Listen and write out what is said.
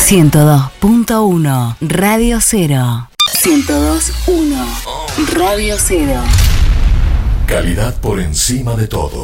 102.1 Radio 0. 102.1 Radio 0. Calidad por encima de todo.